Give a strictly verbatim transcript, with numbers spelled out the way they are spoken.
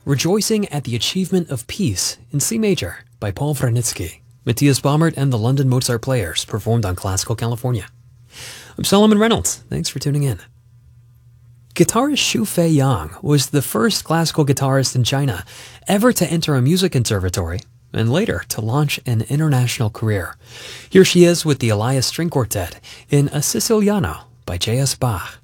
Rejoicing at the Achievement of Peace in C major by Paul Wranitzky. Matthias Baumert and the London Mozart Players performed on Classical California. I'm Solomon Reynolds. Thanks for tuning in. Guitarist Xu Fei Yang was the first classical guitarist in China ever to enter a music conservatory and later to launch an international career. Here she is with the Elias String Quartet in A Siciliano by J S Bach.